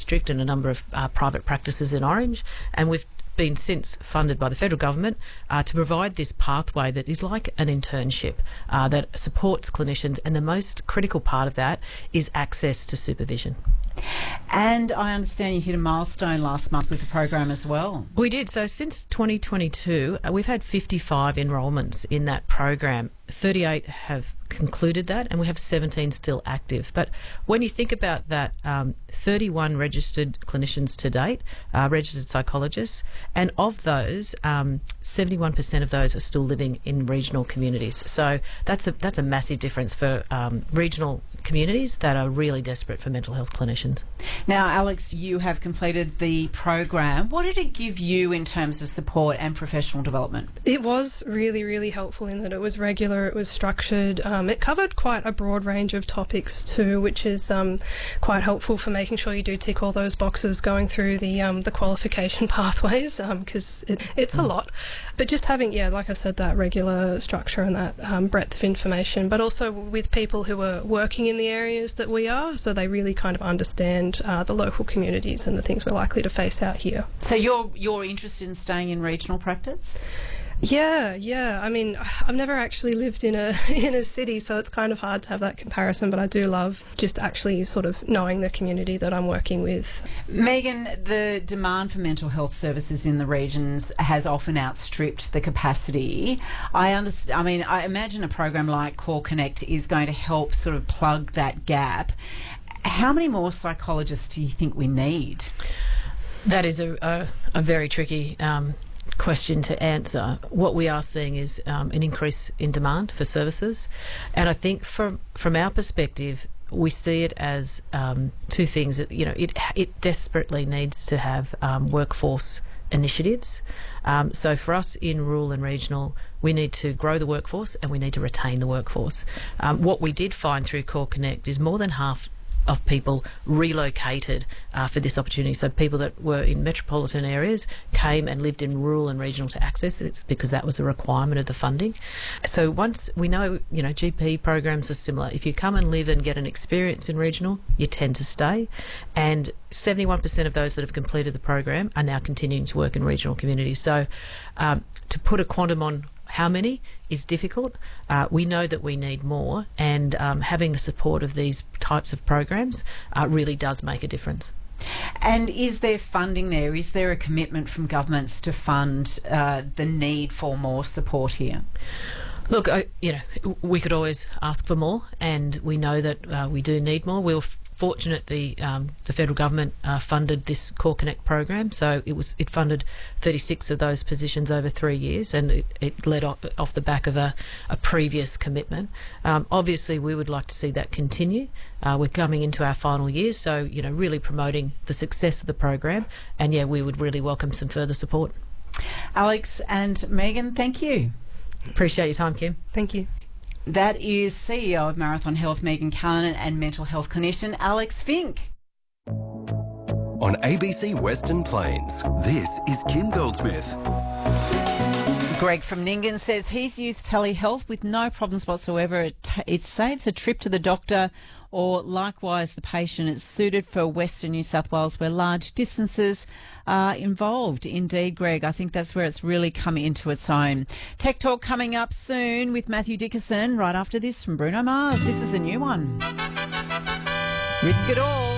district and a number of private practices in Orange, and we've been since funded by the federal government to provide this pathway that is like an internship that supports clinicians, and the most critical part of that is access to supervision. And I understand you hit a milestone last month with the program as well. We did. So since 2022, we've had 55 enrolments in that program. 38 have concluded that, and we have 17 still active. But when you think about that, 31 registered clinicians to date, registered psychologists, and of those, 71% of those are still living in regional communities. So that's a massive difference for regional communities that are really desperate for mental health clinicians. Now, Alex, you have completed the program. What did it give you in terms of support and professional development? It was really, really helpful in that it was regular, it was structured. It covered quite a broad range of topics too, which is quite helpful for making sure you do tick all those boxes going through the qualification pathways, because it's a lot. But just having, like I said, that regular structure and that breadth of information, but also with people who are working in the areas that we are, so they really kind of understand the local communities and the things we're likely to face out here. So you're interested in staying in regional practice? Yeah. I mean, I've never actually lived in a city, so it's kind of hard to have that comparison, but I do love just actually sort of knowing the community that I'm working with. Megan, the demand for mental health services in the regions has often outstripped the capacity. I imagine a program like Core Connect is going to help sort of plug that gap. How many more psychologists do you think we need? That is a very tricky question to answer. What we are seeing is an increase in demand for services, and I think from our perspective, we see it as two things. That, it desperately needs to have workforce initiatives. So for us in rural and regional, we need to grow the workforce and we need to retain the workforce. What we did find through Core Connect is more than half of people relocated for this opportunity. So people that were in metropolitan areas came and lived in rural and regional to access it. It's because that was a requirement of the funding. So once we know, GP programs are similar. If you come and live and get an experience in regional, you tend to stay. And 71% of those that have completed the program are now continuing to work in regional communities. So to put a quantum on how many is difficult. We know that we need more, and having the support of these types of programs really does make a difference. And is there funding there? Is there a commitment from governments to fund the need for more support here? Look, we could always ask for more, and we know that we do need more. We were fortunate the federal government funded this Core Connect program, so it funded 36 of those positions over 3 years, and it led off the back of a previous commitment. Obviously, we would like to see that continue. We're coming into our final year, so really promoting the success of the program, and we would really welcome some further support. Alex and Megan, thank you. Appreciate your time, Kim. Thank you. That is CEO of Marathon Health, Megan Callanan, and mental health clinician Alex Fink. On ABC Western Plains, this is Kim Goldsmith. Greg from Nyngan says he's used telehealth with no problems whatsoever. It saves a trip to the doctor or likewise the patient. It's suited for Western New South Wales where large distances are involved. Indeed, Greg, I think that's where it's really come into its own. Tech Talk coming up soon with Matthew Dickerson right after this from Bruno Mars. This is a new one. Risk It All.